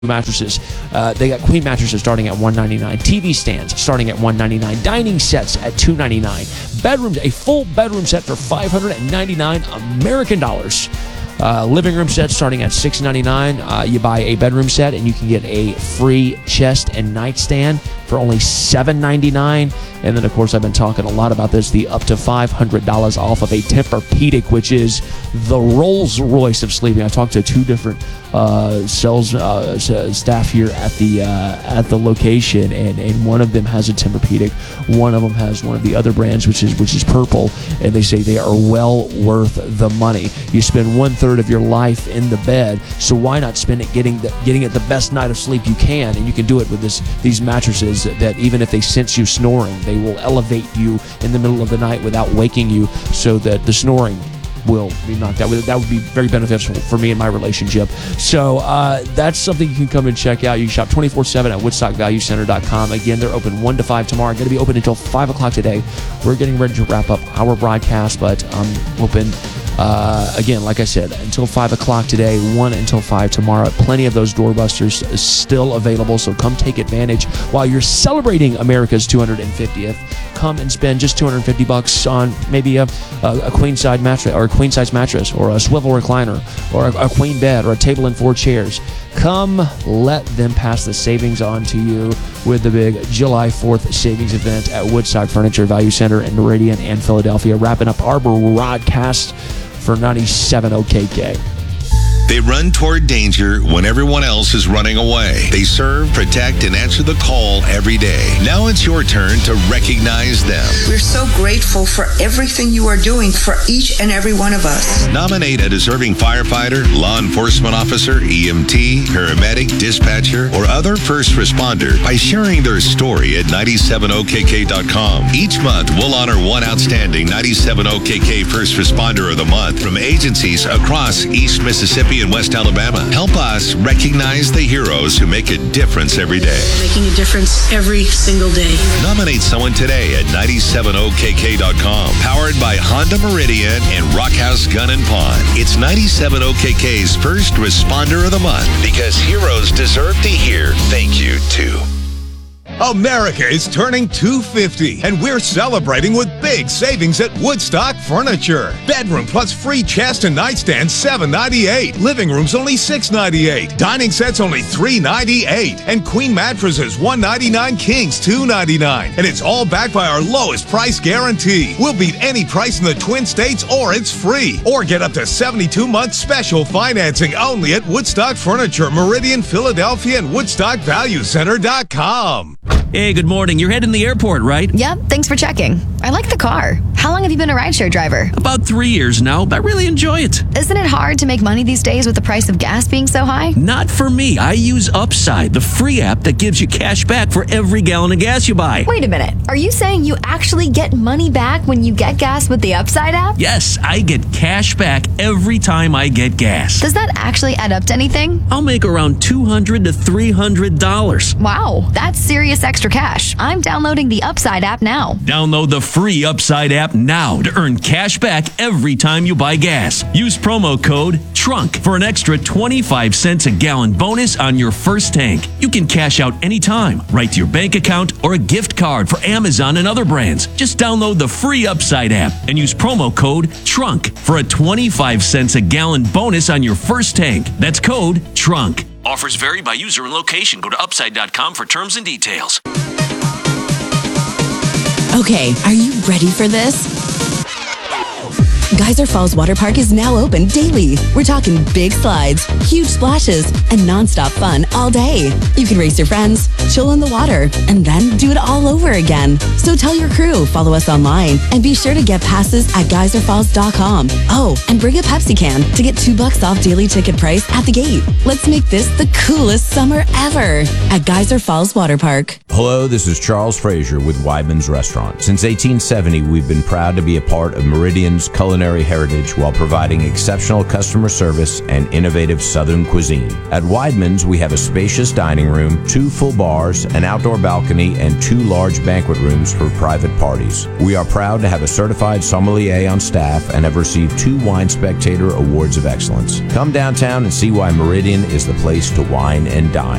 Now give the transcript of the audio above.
mattresses. They got queen mattresses starting at $199, TV stands starting at $199, dining sets at $299, bedrooms, a full bedroom set for $599 American dollars. Living room set starting at $699. You buy a bedroom set and you can get a free chest and nightstand for only $799. And then, of course, I've been talking a lot about this, the up to $500 off of a Tempur-Pedic, which is the Rolls Royce of sleeping. I've talked to two different sales staff here at the location, and one of them has a Tempur-Pedic. One of them has one of the other brands, which is Purple, and they say they are well worth the money. You spend 1/3 of your life in the bed, so why not spend it getting it the best night of sleep you can? And you can do it with these mattresses that even if they sense you snoring, they will elevate you in the middle of the night without waking you, so that the snoring will be knocked out. That would be very beneficial for me and my relationship. So that's something you can come and check out. You can shop 24/7 at WoodstockValueCenter.com. Again, they're open 1 to 5 tomorrow. Going to be open until 5 o'clock today. We're getting ready to wrap up our broadcast, but I'm open again, like I said, until 5 o'clock today, 1 until 5 tomorrow. Plenty of those doorbusters still available, so come take advantage while you're celebrating America's 250th. Come and spend just $250 on maybe a queen size mattress, or a queen size mattress, or a swivel recliner, or a queen bed, or a table and 4 chairs. Come, let them pass the savings on to you with the big July 4th savings event at Woodstock Furniture Value Center in Meridian and Philadelphia. Wrapping up our broadcast for 97 OKK. They run toward danger when everyone else is running away. They serve, protect, and answer the call every day. Now it's your turn to recognize them. We're so grateful for everything you are doing for each and every one of us. Nominate a deserving firefighter, law enforcement officer, EMT, paramedic, dispatcher, or other first responder by sharing their story at 97okk.com. Each month, we'll honor one outstanding 97OKK First Responder of the Month from agencies across East Mississippi and West Alabama. Help us recognize the heroes who make a difference every day. Making a difference every single day. Nominate someone today at 97okk.com. Powered by Honda Meridian and Rockhouse Gun and Pawn. It's 97OKK's First Responder of the Month, because heroes deserve to hear thank you too. America is turning 250, and we're celebrating with big savings at Woodstock Furniture. Bedroom plus free chest and nightstand, $798. Living rooms only $698. Dining sets only $398. And queen mattresses, $199. Kings, $299. And it's all backed by our lowest price guarantee. We'll beat any price in the Twin States, or it's free. Or get up to 72-month special financing only at Woodstock Furniture, Meridian, Philadelphia, and WoodstockValueCenter.com. Hey, good morning. You're heading to the airport, right? Yep, thanks for checking. I like the car. How long have you been a rideshare driver? About 3 years now, but I really enjoy it. Isn't it hard to make money these days with the price of gas being so high? Not for me. I use Upside, the free app that gives you cash back for every gallon of gas you buy. Wait a minute. Are you saying you actually get money back when you get gas with the Upside app? Yes, I get cash back every time I get gas. Does that actually add up to anything? I'll make around $200 to $300. Wow, that's serious extra cash. I'm downloading the Upside app now. Download the free Upside app now to earn cash back every time you buy gas. Use promo code TRUNK for an extra 25 cents a gallon bonus on your first tank. You can cash out anytime, right to your bank account, or a gift card for Amazon and other brands. Just download the free Upside app and use promo code TRUNK for a 25 cents a gallon bonus on your first tank. That's code TRUNK. Offers vary by user and location. Go to upside.com for terms and details. Okay, are you ready for this? Geyser Falls Water Park is now open daily. We're talking big slides, huge splashes, and nonstop fun all day. You can race your friends, chill in the water, and then do it all over again. So tell your crew, follow us online, and be sure to get passes at geyserfalls.com. Oh, and bring a Pepsi can to get $2 off daily ticket price at the gate. Let's make this the coolest summer ever at Geyser Falls Water Park. Hello, this is Charles Frazier with Weidman's Restaurant. Since 1870, we've been proud to be a part of Meridian's culinary heritage while providing exceptional customer service and innovative Southern cuisine. At Weidman's, we have a spacious dining room, 2 full bars, an outdoor balcony, and 2 large banquet rooms for private parties. We are proud to have a certified sommelier on staff and have received 2 Wine Spectator Awards of Excellence. Come downtown and see why Meridian is the place to wine and dine.